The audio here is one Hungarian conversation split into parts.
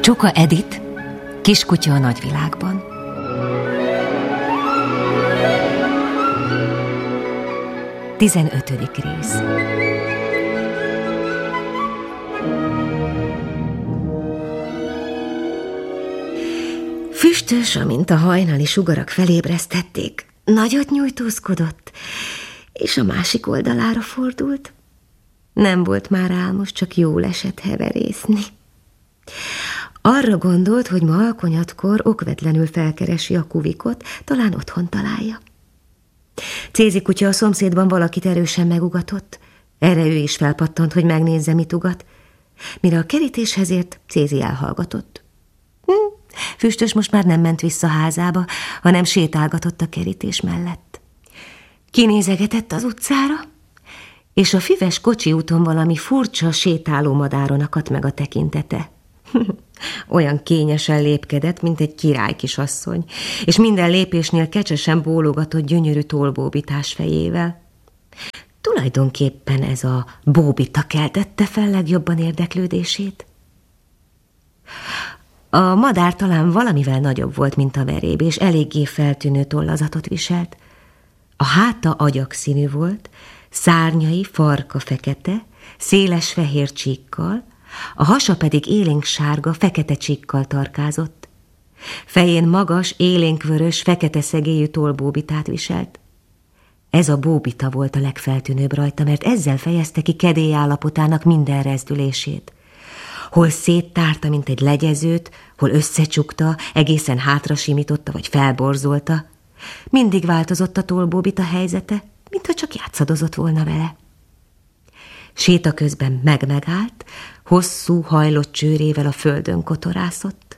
Csoka Edith, Kiskutya a nagyvilágban. Tizenötödik rész. Füstös, amint a hajnali sugarak felébresztették, nagyot nyújtózkodott, és a másik oldalára fordult. Nem volt már álmos, csak jól esett heverészni. Arra gondolt, hogy ma alkonyatkor okvetlenül felkeresi a kuvikot, talán otthon találja. Cézi kutya a szomszédban valakit erősen megugatott. Erre ő is felpattant, hogy megnézze, mit ugat. Mire a kerítéshez ért, Cézi elhallgatott. Füstös most már nem ment vissza házába, hanem sétálgatott a kerítés mellett. Kinézegetett az utcára, és a füves kocsi úton valami furcsa sétáló madáron akadt meg a tekintete. Olyan kényesen lépkedett, mint egy király kisasszony, és minden lépésnél kecsesen bólogatott gyönyörű tollbóbitás fejével. Tulajdonképpen ez a bóbita keltette fel legjobban érdeklődését. A madár talán valamivel nagyobb volt, mint a veréb, és eléggé feltűnő tollazatot viselt. A háta agyakszínű volt, szárnyai farka fekete, széles fehér csíkkal, a hasa pedig élénksárga, fekete csíkkal tarkázott. Fején magas, élénkvörös, fekete szegélyű tollbóbitát viselt. Ez a bóbita volt a legfeltűnőbb rajta, mert ezzel fejezte ki kedély állapotának minden rezdülését. Hol széttárta, mint egy legyezőt, hol összecsukta, egészen hátra simította vagy felborzolta. Mindig változott a tollbóbita helyzete, mintha csak játszadozott volna vele. Séta közben megállt, hosszú, hajlott csőrével a földön kotorászott.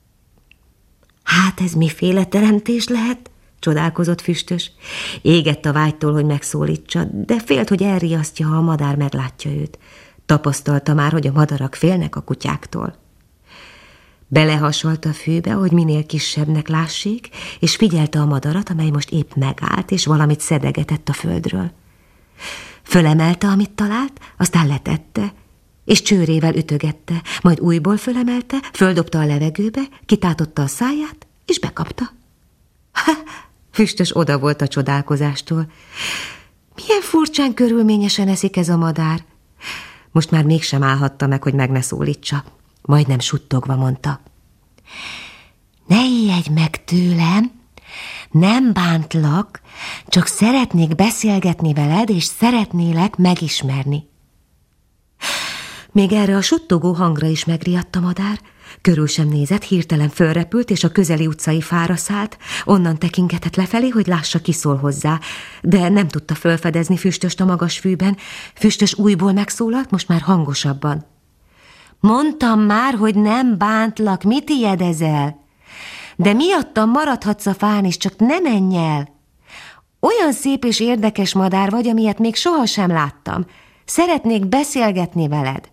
Hát ez miféle teremtés lehet? Csodálkozott Füstös. Égett a vágytól, hogy megszólítsa, de félt, hogy elriasztja, ha a madár meglátja őt. Tapasztalta már, hogy a madarak félnek a kutyáktól. Belehasalt a fűbe, hogy minél kisebbnek lássék, és figyelte a madarat, amely most épp megállt, és valamit szedegetett a földről. Fölemelte, amit talált, aztán letette, és csőrével ütögette, majd újból fölemelte, földobta a levegőbe, kitátotta a száját, és bekapta. Füstös oda volt a csodálkozástól. Milyen furcsán körülményesen eszik ez a madár. Most már mégsem állhatta meg, hogy meg ne szólítsa. Majdnem suttogva mondta. Ne ijedj meg tőlem, nem bántlak, csak szeretnék beszélgetni veled, és szeretnélek megismerni. Még erre a suttogó hangra is megriadt a madár, körül sem nézett, hirtelen fölrepült, és a közeli utcai fára szállt, onnan tekingetett lefelé, hogy lássa, ki szól hozzá, de nem tudta fölfedezni Füstöst a magas fűben. Füstös újból megszólalt, most már hangosabban. Mondtam már, hogy nem bántlak, mit ijedezel? De miattam maradhatsz a fán is, csak ne menj el. Olyan szép és érdekes madár vagy, amilyet még sohasem láttam. Szeretnék beszélgetni veled.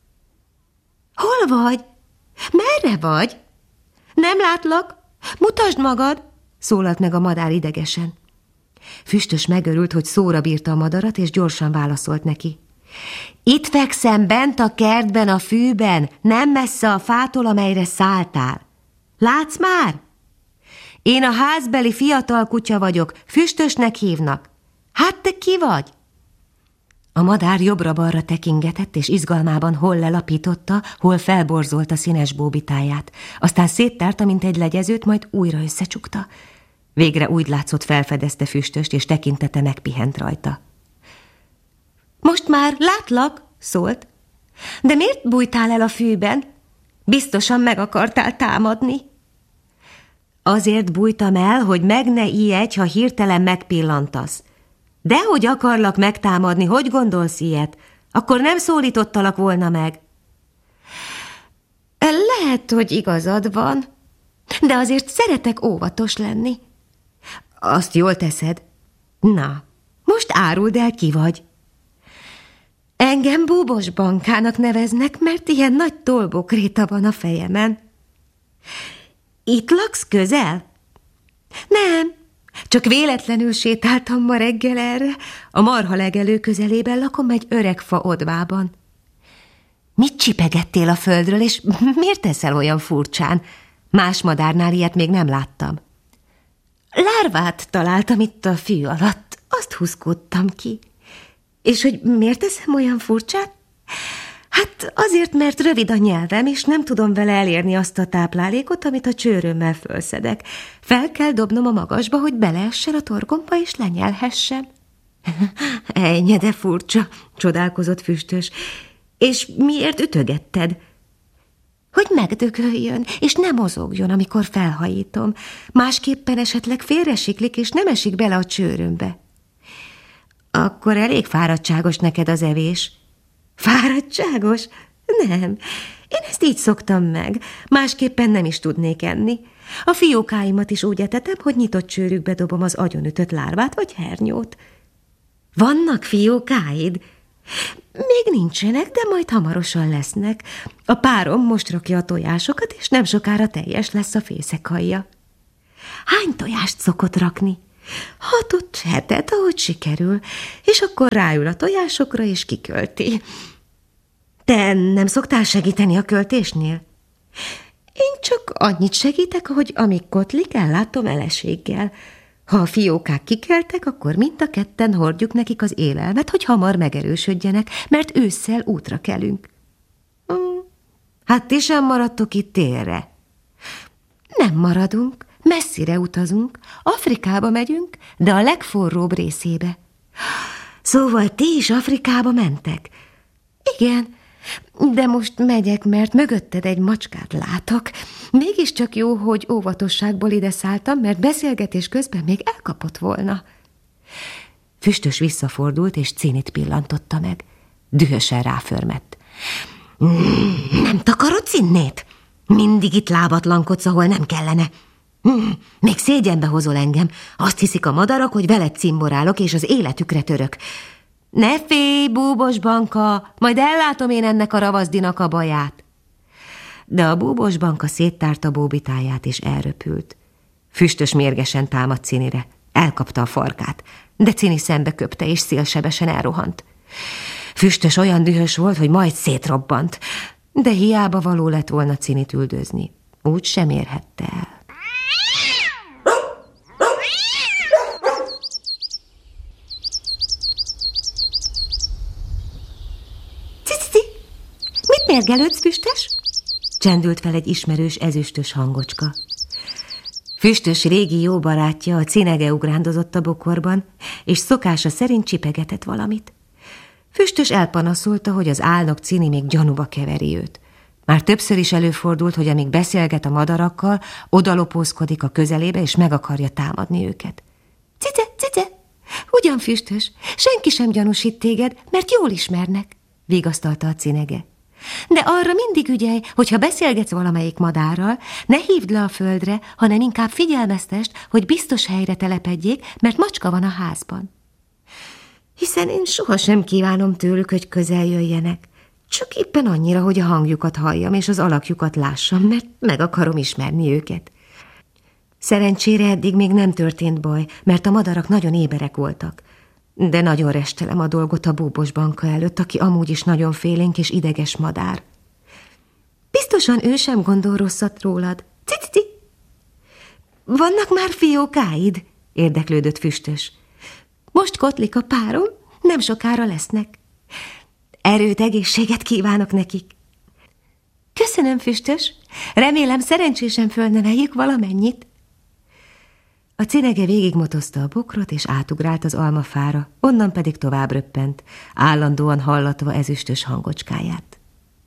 Hol vagy? Merre vagy? Nem látlak? Mutasd magad! Szólalt meg a madár idegesen. Füstös megörült, hogy szóra bírta a madarat, és gyorsan válaszolt neki. Itt fekszem bent a kertben, a fűben, nem messze a fától, amelyre szálltál. Látsz már? Én a házbeli fiatal kutya vagyok, Füstösnek hívnak. Hát te ki vagy? A madár jobbra-balra tekingetett, és izgalmában hol lelapította, hol felborzolta színes bóbitáját. Aztán széttárta, mint egy legyezőt, majd újra összecsukta. Végre úgy látszott, felfedezte Füstöst, és tekintete megpihent rajta. Most már látlak, szólt. De miért bújtál el a fűben? Biztosan meg akartál támadni. Azért bújtam el, hogy meg ne ijedj, ha hirtelen megpillantasz. Dehogy akarlak megtámadni, hogy gondolsz ilyet? Akkor nem szólítottalak volna meg. Lehet, hogy igazad van, de azért szeretek óvatos lenni. Azt jól teszed. Na, most áruld el, ki vagy. Engem Búbos Bankának neveznek, mert ilyen nagy tollbokréta van a fejemen. Itt laksz közel? Nem, csak véletlenül sétáltam ma reggel erre. A marhalegelő közelében lakom egy öreg fa odvában. Mit csipegettél a földről, és miért teszel olyan furcsán? Más madárnál ilyet még nem láttam. Lárvát találtam itt a fű alatt, azt húzkódtam ki. És hogy miért teszem olyan furcsán? Hát azért, mert rövid a nyelvem, és nem tudom vele elérni azt a táplálékot, amit a csőrömmel fölszedek. Fel kell dobnom a magasba, hogy beleessen a torkomba, és lenyelhessem. Ennyi, de furcsa, csodálkozott Füstös. És miért ütögetted? Hogy megdögöljön, és ne mozogjon, amikor felhajítom. Másképpen esetleg félresiklik, és nem esik bele a csőrömbe. Akkor elég fáradtságos neked az evés. Fáradtságos? Nem. Én ezt így szoktam meg. Másképpen nem is tudnék enni. A fiókáimat is úgy etetem, hogy nyitott csőrükbe dobom az agyonütött lárvát vagy hernyót. Vannak fiókáid? Még nincsenek, de majd hamarosan lesznek. A párom most rakja a tojásokat, és nem sokára teljes lesz a fészekaljja. Hány tojást szokott rakni? 6-7, ahogy sikerül, és akkor ráül a tojásokra, és kikölti. Te nem szoktál segíteni a költésnél? Én csak annyit segítek, ahogy amíg kotlik, ellátom eleséggel. Ha a fiókák kikeltek, akkor mind a ketten hordjuk nekik az élelmet, hogy hamar megerősödjenek, mert ősszel útra kelünk. Hát ti sem maradtok itt télre? Nem maradunk, messzire utazunk, Afrikába megyünk, de a legforróbb részébe. Szóval ti is Afrikába mentek? Igen, de most megyek, mert mögötted egy macskát látok. Mégiscsak jó, hogy óvatosságból ide szálltam, mert beszélgetés közben még elkapott volna. Füstös visszafordult, és Cinit pillantotta meg. Dühösen ráförmett. Nem takarod Cinnét? Mindig itt lábatlankodsz, ahol nem kellene. Még szégyenbe hozol engem. Azt hiszik a madarak, hogy veled cimborálok, és az életükre török. Ne félj, búbos banka, majd ellátom én ennek a ravaszdinak a baját. De a búbos banka széttárta bóbitáját, és elröpült. Füstös mérgesen támadt Cinire. Elkapta a farkát, de Cini szembe köpte, és szélsebesen elrohant. Füstös olyan dühös volt, hogy majd szétrobbant, de hiába való lett volna Cinit üldözni. Úgy sem érhette el. Mit mérgelődsz, Füstös? Csendült fel egy ismerős ezüstös hangocska. Füstös régi jó barátja, a Cinege ugrándozott a bokorban, és szokása szerint csipegetett valamit. Füstös elpanaszolta, hogy az álnok Cini még gyanúba keveri őt. Már többször is előfordult, hogy amíg beszélget a madarakkal, odalopózkodik a közelébe, és meg akarja támadni őket. Cice, cice! Ugyan, Füstös, senki sem gyanúsít téged, mert jól ismernek, vigasztalta a Cinege. De arra mindig ügyelj, hogyha beszélgetsz valamelyik madárral, ne hívd le a földre, hanem inkább figyelmeztest, hogy biztos helyre telepedjék, mert macska van a házban. Hiszen én sohasem kívánom tőlük, hogy közel jöjjenek. Csak éppen annyira, hogy a hangjukat halljam, és az alakjukat lássam, mert meg akarom ismerni őket. Szerencsére eddig még nem történt baj, mert a madarak nagyon éberek voltak. De nagyon restelem a dolgot a búbos banka előtt, aki amúgy is nagyon félénk és ideges madár. Biztosan ő sem gondol rosszat rólad. Cici! Vannak már fiókáid? Érdeklődött Füstös. Most kotlik a párom, nem sokára lesznek. Erőt, egészséget kívánok nekik. Köszönöm, Füstös. Remélem szerencsésen fölneveljük valamennyit. A Cinege végigmotozta a bokrot, és átugrált az almafára, onnan pedig tovább röppent, állandóan hallatva ezüstös hangocskáját.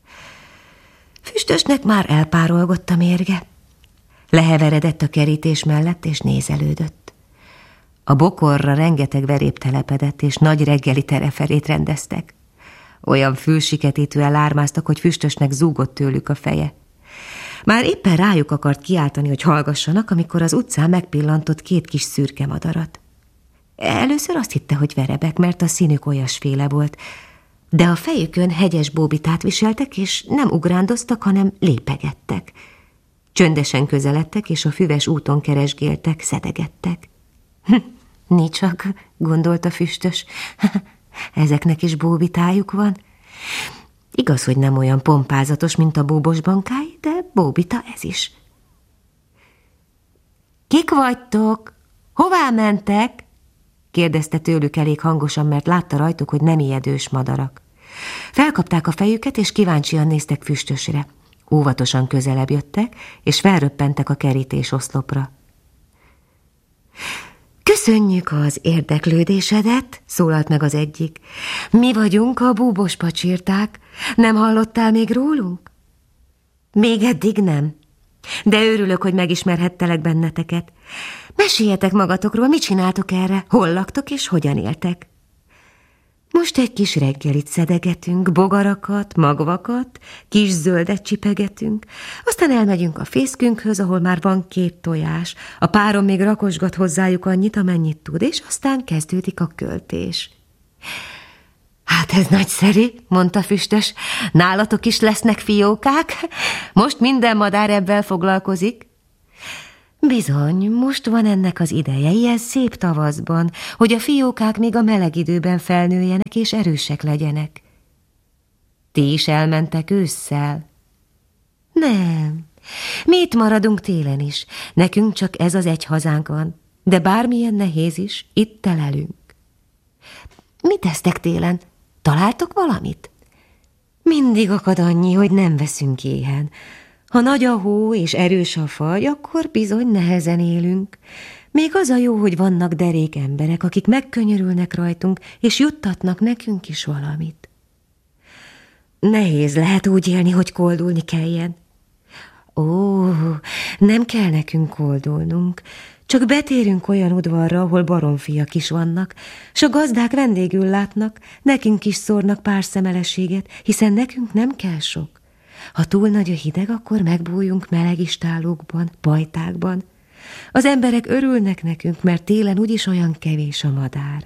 Füstösnek már elpárolgott a mérge. Leheveredett a kerítés mellett, és nézelődött. A bokorra rengeteg verép telepedett, és nagy reggeli tereferét rendeztek. Olyan fülsiketítően lármáztak, hogy Füstösnek zúgott tőlük a feje. Már éppen rájuk akart kiáltani, hogy hallgassanak, amikor az utcán megpillantott 2 kis szürke madarat. Először azt hitte, hogy verebek, mert a színük olyasféle volt, de a fejükön hegyes bóbitát viseltek, és nem ugrándoztak, hanem lépegettek. Csöndesen közeledtek, és a füves úton keresgéltek, szedegettek. Nicsak, gondolta Füstös, ezeknek is bóbitájuk van. Igaz, hogy nem olyan pompázatos, mint a búbos bankáj, de bóbita ez is. Kik vagytok? Hová mentek? Kérdezte tőlük elég hangosan, mert látta rajtuk, hogy nem ijedős madarak. Felkapták a fejüket, és kíváncsian néztek Füstösre. Óvatosan közelebb jöttek, és felröppentek a kerítés oszlopra. Köszönjük az érdeklődésedet, szólalt meg az egyik. Mi vagyunk a búbos pacsirták. Nem hallottál még rólunk? Még eddig nem. De örülök, hogy megismerhettelek benneteket. Meséljetek magatokról, mit csináltok erre, hol laktok és hogyan éltek. Most egy kis reggelit szedegetünk, bogarakat, magvakat, kis zöldet csipegetünk, aztán elmegyünk a fészkünkhöz, ahol már van 2 tojás. A párom még rakosgat hozzájuk annyit, amennyit tud, és aztán kezdődik a költés. Hát ez nagyszerű, mondta Füstös. Nálatok is lesznek fiókák? Most minden madár ebben foglalkozik. Bizony, most van ennek az ideje, ilyen szép tavaszban, hogy a fiókák még a meleg időben felnőjenek és erősek legyenek. Ti is elmentek ősszel? Nem, mi itt maradunk télen is, nekünk csak ez az egy hazánk van, de bármilyen nehéz is, itt telelünk. Mit tesztek télen? Találtok valamit? Mindig akad annyi, hogy nem veszünk éhen. Ha nagy a hó és erős a fagy, akkor bizony nehezen élünk. Még az a jó, hogy vannak derék emberek, akik megkönyörülnek rajtunk, és juttatnak nekünk is valamit. Nehéz lehet úgy élni, hogy koldulni kelljen. Ó, nem kell nekünk koldulnunk, csak betérünk olyan udvarra, ahol baromfiak is vannak, s a gazdák vendégül látnak, nekünk is szórnak pár szemelességet, hiszen nekünk nem kell sok. Ha túl nagy a hideg, akkor megbújjunk meleg istállókban, pajtákban. Az emberek örülnek nekünk, mert télen úgyis olyan kevés a madár.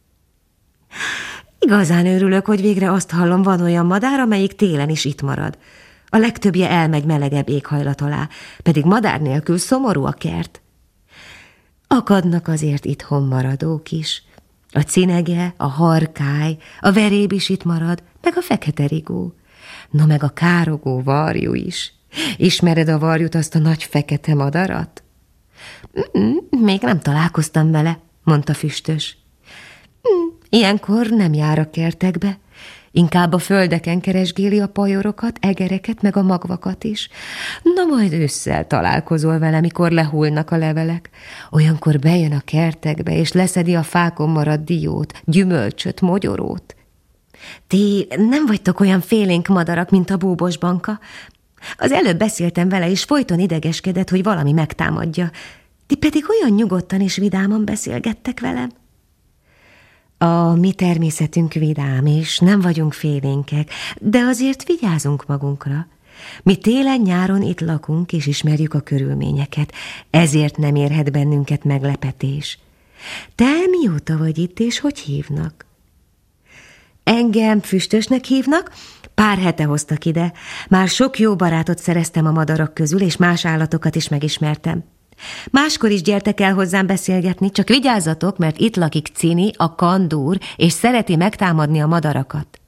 Igazán örülök, hogy végre azt hallom, van olyan madár, amelyik télen is itt marad. A legtöbbje elmegy melegebb éghajlat alá, pedig madár nélkül szomorú a kert. Akadnak azért itthon maradók is. A cinege, a harkály, a veréb is itt marad, meg a fekete rigó. Na meg a károgó varjú is. Ismered a varjút, azt a nagy fekete madarat? Még nem találkoztam vele, mondta Füstös. Ilyenkor nem jár a kertekbe. Inkább a földeken keresgéli a pajorokat, egereket, meg a magvakat is. Na majd ősszel találkozol vele, mikor lehullnak a levelek. Olyankor bejön a kertekbe, és leszedi a fákon maradt diót, gyümölcsöt, mogyorót. Ti nem vagytok olyan félénk madarak, mint a búbos banka. Az előbb beszéltem vele, és folyton idegeskedett, hogy valami megtámadja. Ti pedig olyan nyugodtan és vidáman beszélgettek velem. A mi természetünk vidám, és nem vagyunk félénkek, de azért vigyázunk magunkra. Mi télen-nyáron itt lakunk, és ismerjük a körülményeket, ezért nem érhet bennünket meglepetés. Te mióta vagy itt, és hogy hívnak? Engem Füstösnek hívnak, pár hete hoztak ide. Már sok jó barátot szereztem a madarak közül, és más állatokat is megismertem. Máskor is gyertek el hozzám beszélgetni, csak vigyázzatok, mert itt lakik Cini, a kandúr, és szereti megtámadni a madarakat.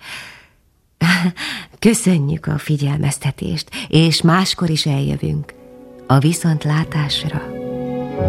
Köszönjük a figyelmeztetést, és máskor is eljövünk. A viszontlátásra!